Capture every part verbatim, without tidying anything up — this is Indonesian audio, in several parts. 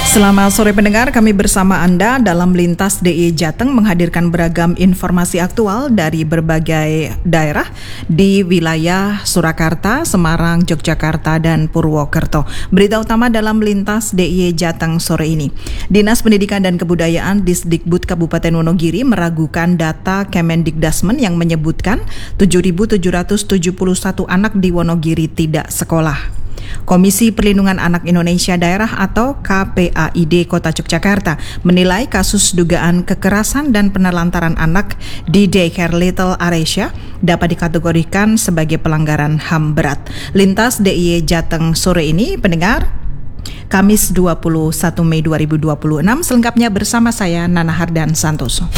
Selamat sore pendengar, kami bersama Anda dalam Lintas D I Y Jateng menghadirkan beragam informasi aktual dari berbagai daerah di wilayah Surakarta, Semarang, Yogyakarta, dan Purwokerto. Berita utama dalam Lintas D I Y Jateng sore ini. Dinas Pendidikan dan Kebudayaan Disdikbud Kabupaten Wonogiri meragukan data Kemendikdasmen yang menyebutkan tujuh ribu tujuh ratus tujuh puluh satu anak di Wonogiri tidak sekolah. Komisi Perlindungan Anak Indonesia Daerah atau K P A I D Kota Yogyakarta menilai kasus dugaan kekerasan dan penelantaran anak di Daycare Little Aresia dapat dikategorikan sebagai pelanggaran H A M berat. Lintas D I Y Jateng sore ini, pendengar, Kamis dua puluh satu Mei dua ribu dua puluh enam, selengkapnya bersama saya Nana Hardan Santoso.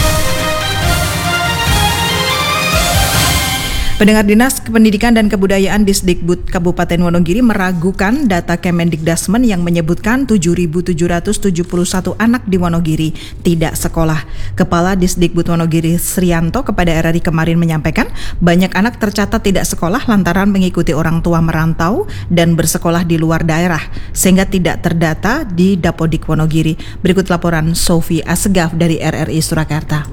Pendengar, Dinas Pendidikan dan Kebudayaan Disdikbud Kabupaten Wonogiri meragukan data Kemendikdasmen yang menyebutkan tujuh ribu tujuh ratus tujuh puluh satu anak di Wonogiri tidak sekolah. Kepala Disdikbud Wonogiri Srianto kepada R R I kemarin menyampaikan banyak anak tercatat tidak sekolah lantaran mengikuti orang tua merantau dan bersekolah di luar daerah sehingga tidak terdata di Dapodik Wonogiri. Berikut laporan Sofi Asegaf dari R R I Surakarta.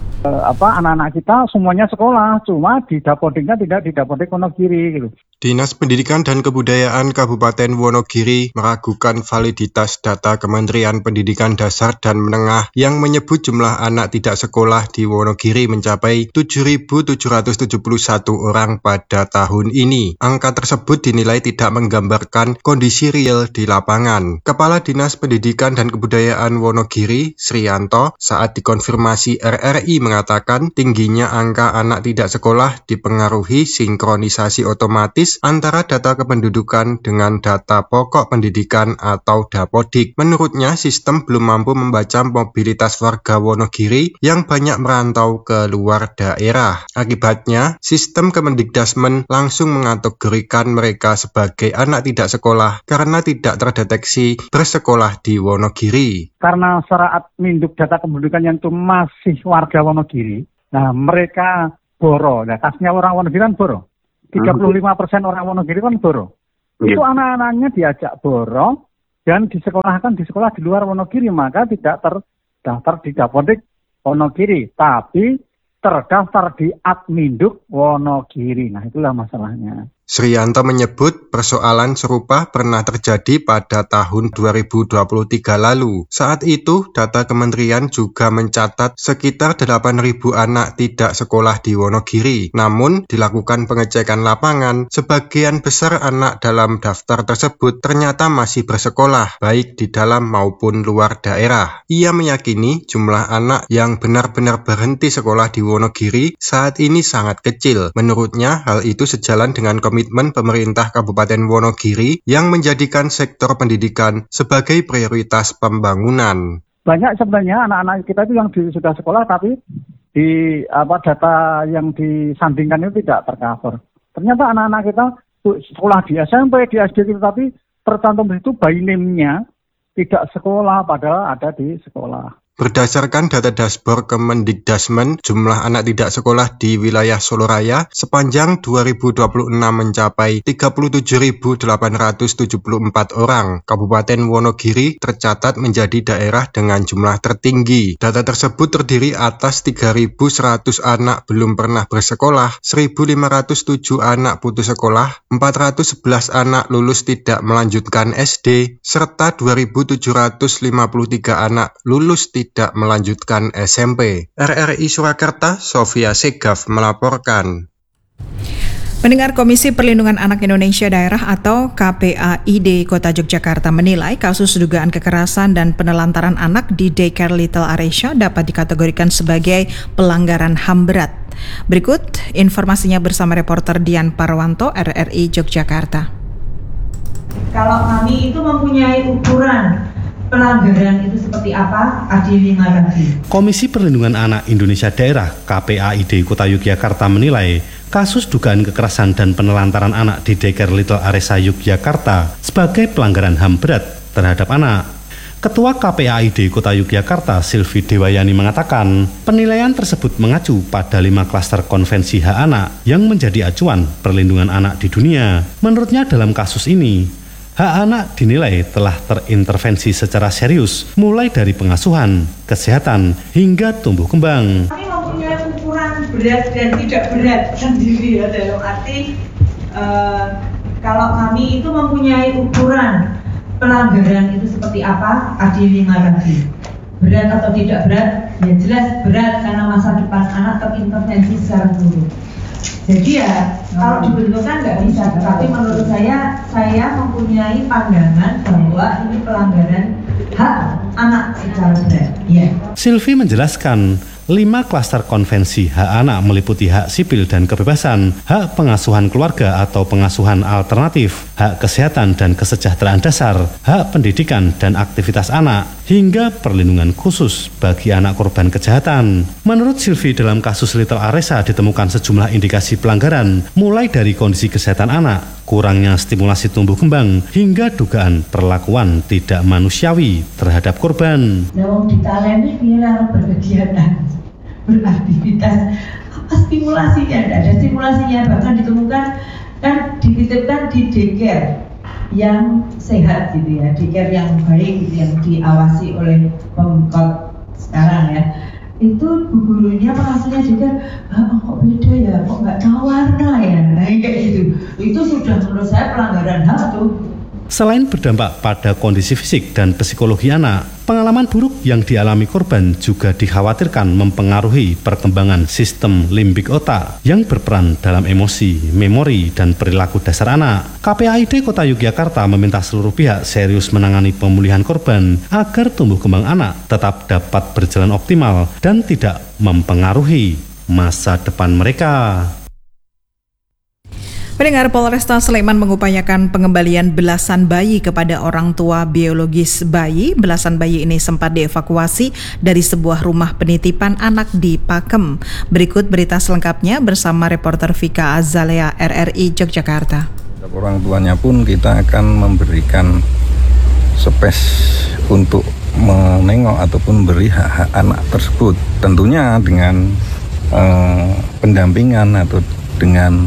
apa anak-anak kita semuanya sekolah, cuma di Dapodiknya tidak di Dapodik Wonogiri gitu. Dinas Pendidikan dan Kebudayaan Kabupaten Wonogiri meragukan validitas data Kementerian Pendidikan Dasar dan Menengah yang menyebut jumlah anak tidak sekolah di Wonogiri mencapai tujuh ribu tujuh ratus tujuh puluh satu orang pada tahun ini. Angka tersebut dinilai tidak menggambarkan kondisi real di lapangan. Kepala Dinas Pendidikan dan Kebudayaan Wonogiri, Srianto, saat dikonfirmasi R R I mengatakan tingginya angka anak tidak sekolah dipengaruhi sinkronisasi otomatis antara data kependudukan dengan data pokok pendidikan atau Dapodik. Menurutnya, sistem belum mampu membaca mobilitas warga Wonogiri yang banyak merantau ke luar daerah. Akibatnya, sistem Kemendikdasmen langsung mengategorikan mereka sebagai anak tidak sekolah karena tidak terdeteksi bersekolah di Wonogiri. Karena secara adminduk data kependudukan yang itu masih warga Wonogiri, nah mereka boro. Nah, kasnya orang Wonogiri kan boro. tiga puluh lima persen orang Wonogiri kan boro. Yeah. Itu anak-anaknya diajak boro dan disekolahkan di sekolah di luar Wonogiri, maka tidak terdaftar di Dapodik Wonogiri, tapi terdaftar di Adminduk Wonogiri. Nah, itulah masalahnya. Srianto menyebut persoalan serupa pernah terjadi pada tahun dua ribu dua puluh tiga lalu. Saat itu, data kementerian juga mencatat sekitar delapan ribu anak tidak sekolah di Wonogiri. Namun, dilakukan pengecekan lapangan, sebagian besar anak dalam daftar tersebut ternyata masih bersekolah, baik di dalam maupun luar daerah. Ia meyakini jumlah anak yang benar-benar berhenti sekolah di Wonogiri saat ini sangat kecil. Menurutnya, hal itu sejalan dengan komitmen komitmen pemerintah Kabupaten Wonogiri yang menjadikan sektor pendidikan sebagai prioritas pembangunan. Banyak sebenarnya anak-anak kita itu yang di, sudah sekolah tapi di apa data yang disandingkan itu tidak tercover. Ternyata anak-anak kita sekolah di S M P, di S D itu, tapi tercantum di situ by name-nya tidak sekolah padahal ada di sekolah. Berdasarkan data dashboard Kemendikdasmen, jumlah anak tidak sekolah di wilayah Soloraya sepanjang dua ribu dua puluh enam mencapai tiga puluh tujuh ribu delapan ratus tujuh puluh empat orang. Kabupaten Wonogiri tercatat menjadi daerah dengan jumlah tertinggi. Data tersebut terdiri atas tiga ribu seratus anak belum pernah bersekolah, seribu lima ratus tujuh anak putus sekolah, empat ratus sebelas anak lulus tidak melanjutkan S D, serta dua ribu tujuh ratus lima puluh tiga anak lulus tidak tidak melanjutkan S M P. R R I Surakarta, Sofia Segaf melaporkan. Pendengar, Komisi Perlindungan Anak Indonesia Daerah atau K P A I D Kota Yogyakarta menilai kasus dugaan kekerasan dan penelantaran anak di Daycare Little Aresia dapat dikategorikan sebagai pelanggaran H A M berat. Berikut informasinya bersama reporter Dian Parwanto, R R I Yogyakarta. Kalau kami itu mempunyai ukuran pelanggaran itu seperti apa? Adi lima tadi. Komisi Perlindungan Anak Indonesia Daerah K P A I D Kota Yogyakarta menilai kasus dugaan kekerasan dan penelantaran anak di Daycare Little Aresia Yogyakarta sebagai pelanggaran H A M berat terhadap anak. Ketua K P A I D Kota Yogyakarta, Silvi Dewayani, mengatakan penilaian tersebut mengacu pada lima klaster konvensi hak anak yang menjadi acuan perlindungan anak di dunia. Menurutnya dalam kasus ini, Hak anak dinilai telah terintervensi secara serius, mulai dari pengasuhan, kesehatan, hingga tumbuh kembang. Kami mempunyai ukuran berat dan tidak berat sendiri ya, dalam arti uh, kalau kami itu mempunyai ukuran pelanggaran itu seperti apa, A D lima tadi. Berat atau tidak berat, ya jelas berat karena masa depan anak terintervensi secara menyeluruh. Jadi ya kalau dibentukkan nggak bisa, tapi menurut saya saya mempunyai pandangan bahwa ini pelanggaran hak anak secara berat. Ya. Sylvie menjelaskan, lima klaster konvensi hak anak meliputi hak sipil dan kebebasan, hak pengasuhan keluarga atau pengasuhan alternatif, hak kesehatan dan kesejahteraan dasar, hak pendidikan dan aktivitas anak, hingga perlindungan khusus bagi anak korban kejahatan. Menurut Sylvie, dalam kasus Little Aresa ditemukan sejumlah indikasi pelanggaran, mulai dari kondisi kesehatan anak, kurangnya stimulasi tumbuh kembang, hingga dugaan perlakuan tidak manusiawi terhadap korban. Nah, ditaleni biar berkegiatan, beraktivitas, apa stimulasinya? Tidak ada stimulasinya, bahkan ditemukan kan dititipkan di daycare yang sehat gitu ya, daycare yang baik gitu, yang diawasi oleh pemkot sekarang ya. Itu bu gurunya pengasuhnya juga, ah, kok beda ya, kok nggak tahu warna ya, nah kayak gitu. Itu sudah menurut saya pelanggaran hak tuh. Selain berdampak pada kondisi fisik dan psikologi anak, pengalaman buruk yang dialami korban juga dikhawatirkan mempengaruhi perkembangan sistem limbik otak yang berperan dalam emosi, memori, dan perilaku dasar anak. K P A I D Kota Yogyakarta meminta seluruh pihak serius menangani pemulihan korban agar tumbuh kembang anak tetap dapat berjalan optimal dan tidak mempengaruhi masa depan mereka. Pendengar, Polresta Sleman mengupayakan pengembalian belasan bayi kepada orang tua biologis bayi. Belasan bayi ini sempat dievakuasi dari sebuah rumah penitipan anak di Pakem. Berikut berita selengkapnya bersama reporter Vika Azalea R R I Yogyakarta. Orang tuanya pun kita akan memberikan space untuk menengok ataupun beri hak-hak anak tersebut. Tentunya dengan eh, pendampingan atau dengan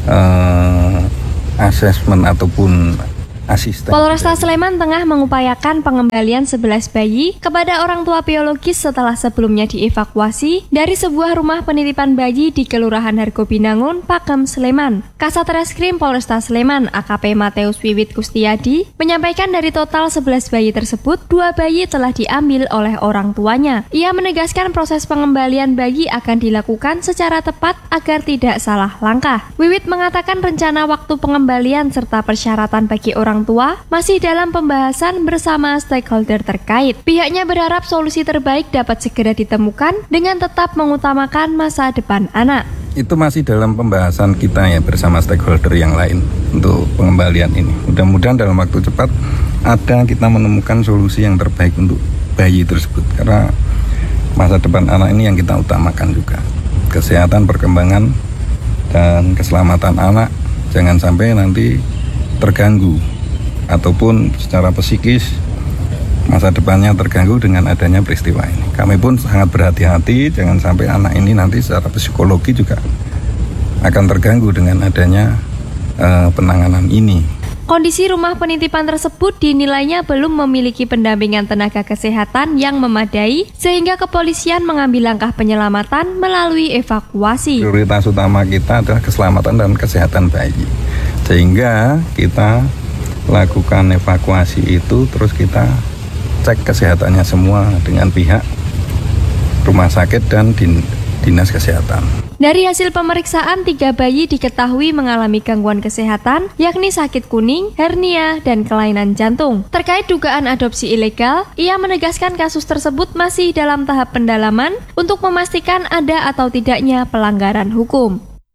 Uh, asesmen ataupun asisten. Polresta Sleman tengah mengupayakan pengembalian sebelas bayi kepada orang tua biologis setelah sebelumnya dievakuasi dari sebuah rumah penitipan bayi di Kelurahan Hargobinangun, Pakem, Sleman. Kasat Reskrim Polresta Sleman A K P Mateus Wiwit Kustiyadi menyampaikan dari total sebelas bayi tersebut, dua bayi telah diambil oleh orang tuanya. Ia menegaskan proses pengembalian bayi akan dilakukan secara tepat agar tidak salah langkah. Wiwit mengatakan rencana waktu pengembalian serta persyaratan bagi orang tua masih dalam pembahasan bersama stakeholder terkait. Pihaknya berharap solusi terbaik dapat segera ditemukan dengan tetap mengutamakan masa depan anak. Itu masih dalam pembahasan kita ya bersama stakeholder yang lain untuk pengembalian ini. Mudah-mudahan dalam waktu cepat ada kita menemukan solusi yang terbaik untuk bayi tersebut, karena masa depan anak ini yang kita utamakan juga. Kesehatan, perkembangan, dan keselamatan anak jangan sampai nanti terganggu ataupun secara psikis masa depannya terganggu dengan adanya peristiwa ini. Kami pun sangat berhati-hati jangan sampai anak ini nanti secara psikologi juga akan terganggu dengan adanya uh, penanganan ini. Kondisi rumah penitipan tersebut dinilainya belum memiliki pendampingan tenaga kesehatan yang memadai sehingga kepolisian mengambil langkah penyelamatan melalui evakuasi. Prioritas utama kita adalah keselamatan dan kesehatan bayi. Sehingga kita lakukan evakuasi itu, terus kita cek kesehatannya semua dengan pihak rumah sakit dan din, dinas kesehatan. Dari hasil pemeriksaan, tiga bayi diketahui mengalami gangguan kesehatan, yakni sakit kuning, hernia, dan kelainan jantung. Terkait dugaan adopsi ilegal, ia menegaskan kasus tersebut masih dalam tahap pendalaman untuk memastikan ada atau tidaknya pelanggaran hukum.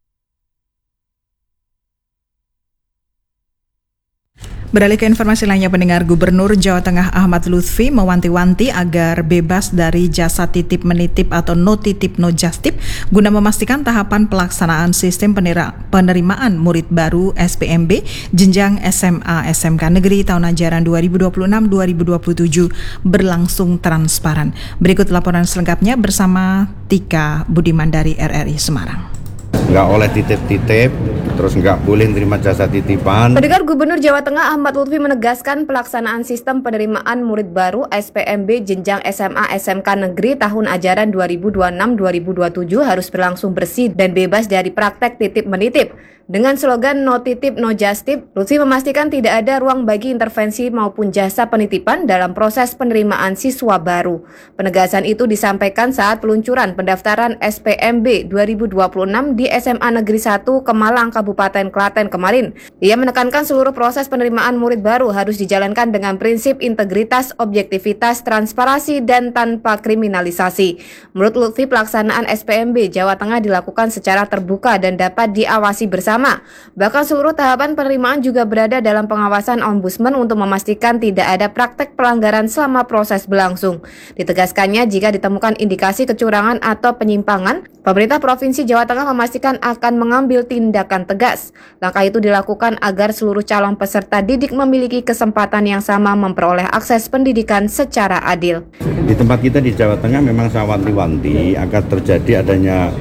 Beralih ke informasi lainnya, pendengar, Gubernur Jawa Tengah Ahmad Lutfi mewanti-wanti agar bebas dari jasa titip menitip atau no titip no justip guna memastikan tahapan pelaksanaan sistem penerimaan murid baru S P M B jenjang S M A S M K Negeri tahun ajaran dua ribu dua puluh enam dua ribu dua puluh tujuh berlangsung transparan. Berikut laporan selengkapnya bersama Tika Budiman dari R R I Semarang. Nggak oleh titip-titip, terus nggak boleh terima jasa titipan. Pendengar, Gubernur Jawa Tengah Ahmad Lutfi menegaskan pelaksanaan sistem penerimaan murid baru S P M B jenjang S M A S M K Negeri tahun ajaran dua ribu dua puluh enam dua ribu dua puluh tujuh harus berlangsung bersih dan bebas dari praktek titip menitip. Dengan slogan no titip no justip, Lutfi memastikan tidak ada ruang bagi intervensi maupun jasa penitipan dalam proses penerimaan siswa baru. Penegasan itu disampaikan saat peluncuran pendaftaran S P M B dua ribu dua puluh enam di S M A Negeri satu Kemalang, Kabupaten Klaten kemarin. Ia menekankan seluruh proses penerimaan murid baru harus dijalankan dengan prinsip integritas, objektivitas, transparansi, dan tanpa kriminalisasi. Menurut Lutfi, pelaksanaan S P M B Jawa Tengah dilakukan secara terbuka dan dapat diawasi bersama. Bahkan seluruh tahapan penerimaan juga berada dalam pengawasan Ombudsman untuk memastikan tidak ada praktek pelanggaran selama proses berlangsung. Ditegaskannya, jika ditemukan indikasi kecurangan atau penyimpangan, pemerintah Provinsi Jawa Tengah memastikan akan mengambil tindakan tegas. Langkah itu dilakukan agar seluruh calon peserta didik memiliki kesempatan yang sama memperoleh akses pendidikan secara adil. Di tempat kita di Jawa Tengah memang saya wanti-wanti agar terjadi adanya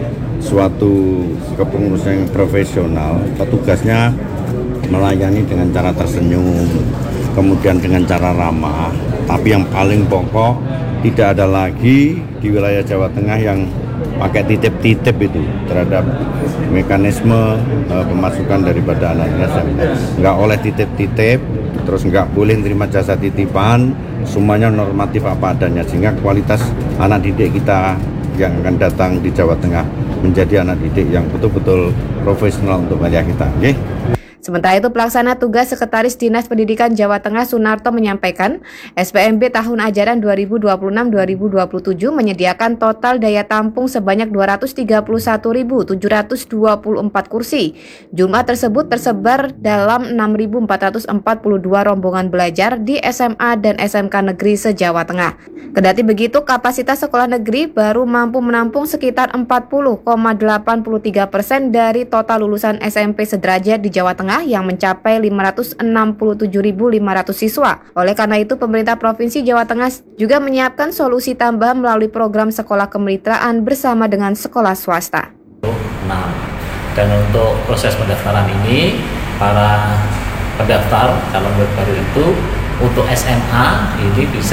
suatu kepengurusan yang profesional, petugasnya melayani dengan cara tersenyum, kemudian dengan cara ramah, tapi yang paling pokok tidak ada lagi di wilayah Jawa Tengah yang pakai titip-titip itu terhadap mekanisme uh, pemasukan daripada anak S M A. Nggak oleh titip-titip, terus nggak boleh terima jasa titipan, semuanya normatif apa adanya, sehingga kualitas anak didik kita yang akan datang di Jawa Tengah menjadi anak didik yang betul-betul profesional untuk wilayah kita. Okay? Sementara itu, pelaksana tugas Sekretaris Dinas Pendidikan Jawa Tengah Sunarto menyampaikan, S P M B tahun ajaran dua ribu dua puluh enam dua ribu dua puluh tujuh menyediakan total daya tampung sebanyak dua ratus tiga puluh satu ribu tujuh ratus dua puluh empat kursi. Jumlah tersebut tersebar dalam enam ribu empat ratus empat puluh dua rombongan belajar di S M A dan S M K negeri se-Jawa Tengah. Kendati begitu, kapasitas sekolah negeri baru mampu menampung sekitar empat puluh koma delapan puluh tiga persen dari total lulusan S M P sederajat di Jawa Tengah yang mencapai lima ratus enam puluh tujuh ribu lima ratus siswa. Oleh karena itu, pemerintah Provinsi Jawa Tengah juga menyiapkan solusi tambahan melalui program sekolah kemitraan bersama dengan sekolah swasta. Nah, dan untuk proses pendaftaran ini, para pendaftar calon murid baru itu untuk S M A ini bisa